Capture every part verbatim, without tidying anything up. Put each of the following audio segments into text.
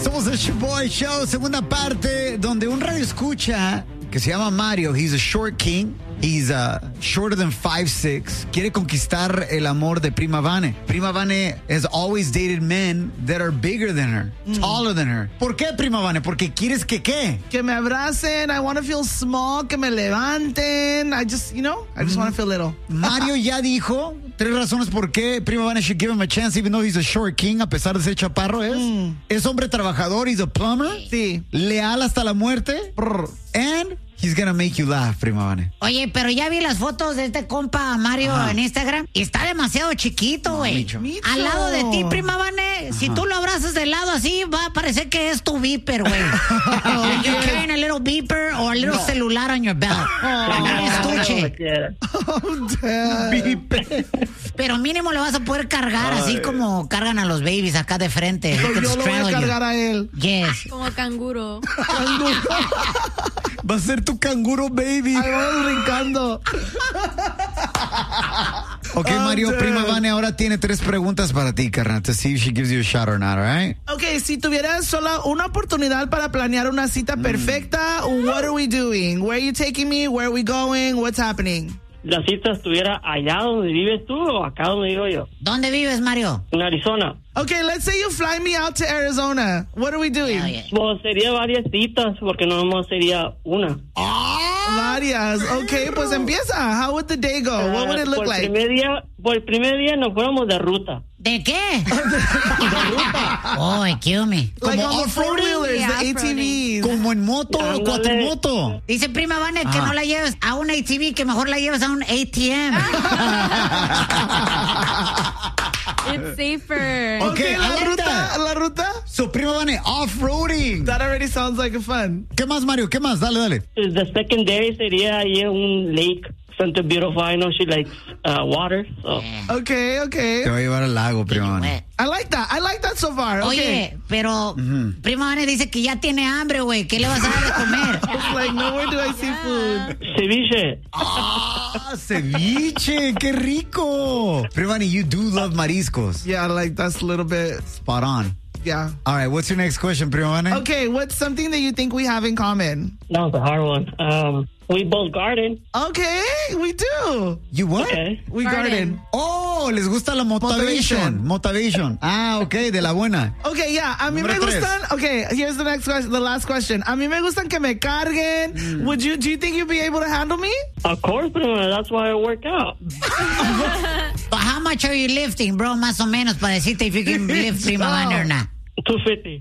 Somos el Shoboy Show, segunda parte, donde un radio escucha que se llama Mario. He's a short king. He's uh, shorter than five six. Quiere conquistar el amor de Prima Vane. Prima Vane has always dated men that are bigger than her, mm. taller than her. ¿Por qué, Prima Vane? Porque quieres que qué? Que me abracen. I want to feel small. Que me levanten. I just, you know, I just mm. want to feel little. Mario ya dijo tres razones por qué Prima Vane should give him a chance, even though he's a short king, a pesar de ser chaparro. Es, mm. es hombre trabajador. He's a plumber. Sí. Leal hasta la muerte. Brr. And he's gonna make you laugh, Prima Vane. Oye, pero ya vi las fotos de este compa Mario Ajá. en Instagram. Y está demasiado chiquito, güey. No, al lado de ti, Prima Vane, si tú lo abrazas de lado así, va a parecer que es tu beeper, güey. Like you're carrying a little beeper or a little no. celular on your belt. Un estuche. Oh, damn. Beeper. Pero mínimo le vas a poder cargar Ay. así como cargan a los babies acá de frente. So yo lo voy a cargar you. a él. Yes. Como canguro. Canguro. Va a ser tu canguro, baby. Ahí vamos brincando. Ok, oh, Mario, damn. Prima Vane ahora tiene tres preguntas para ti, carnal. To see if she gives you a shot or not, all right? Ok, si tuvieras solo una oportunidad para planear una cita mm. perfecta, what are we doing? Where are you taking me? Where are we going? What's happening? ¿La cita estuviera allá donde vives tú o acá donde vivo yo? ¿Dónde vives, Mario? En Arizona. Okay, let's say you fly me out to Arizona. What are we doing? Yeah, yeah. Pues sería varias citas, porque no más sería una. Oh, varias. Okay, pues empieza. How would the day go? Uh, What would it look por like? Primer día, por el primer día nos fuéramos de ruta. ¿De qué? De ruta. Oh, kill me. Like on the four-wheelers, yeah, the A T Vs. Como en moto o cuatrimoto. Dice Prima Vane que no la lleves a un A T V, que mejor la lleves a un A T M. It's safer. Okay, la I like ruta, that. la ruta. So, Prima Vane, off-roading. That already sounds like a fun. ¿Qué más, Mario? ¿Qué más? Dale, dale. The second day sería ahí en un lake. Something beautiful. I know she likes uh, water. So. Okay, okay. Te voy a llevar al lago, Prima Vane. I like that. I like that so far. Okay. Oye, pero mm-hmm. Prima Vane dice que ya tiene hambre, güey. ¿Qué le vas a dar de comer? It's like, nowhere do I see food. Ceviche. Ah, ceviche. Qué rico. Prima Vane, you do love mariscos. Yeah, like that's a little bit spot on. Yeah. All right, what's your next question, Prima Vane? Okay, what's something that you think we have in common? That was a hard one. Um, we both garden. Okay, we do. You what? Okay. We Garden. garden. Oh, les gusta la motivation. Motivation. Ah, okay, de la buena. Okay, yeah. A mí Número me gustan. Tres. Okay, here's the next question, the last question. A mí me gustan que me carguen. Mm. Would you? Do you think you'd be able to handle me? Of course, Prima. That's why I work out. But how much are you lifting, bro? Más o menos para decirte if you can lift Prima Vane or not. two fifty.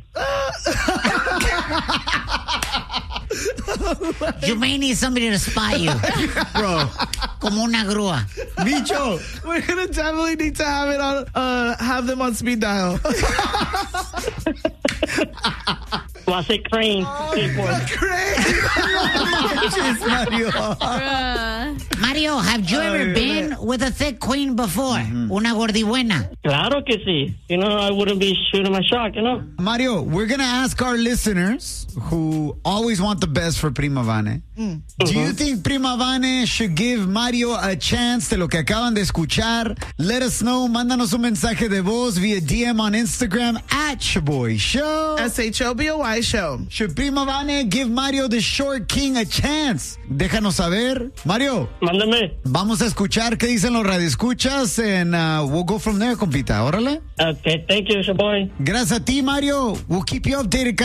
You may need somebody to spy you. Bro. Como una grúa. Bicho. We're gonna definitely need to have it on, uh, have them on speed dial. Well, I say crane. Oh, crane. Mario. Mario, have you ever been with a thick queen before? Mm-hmm. Una gordibuena. Claro que sí. You know, I wouldn't be shooting my shot, you know. Mario, we're going to ask our listeners who always want the best for Prima Vane. Mm. Do you think Prima Vane should give Mario a chance de lo que acaban de escuchar? Let us know. Mándanos un mensaje de voz via D M on Instagram at Shoboy Show. S H O B O Y Show. Should Prima Vane give Mario the Short King a chance? Déjanos saber. Mario. Mándame. Vamos a escuchar qué dicen los radioescuchas and uh, we'll go from there, compita. Órale. Okay, thank you, Shoboy. Gracias a ti, Mario. We'll keep you updated.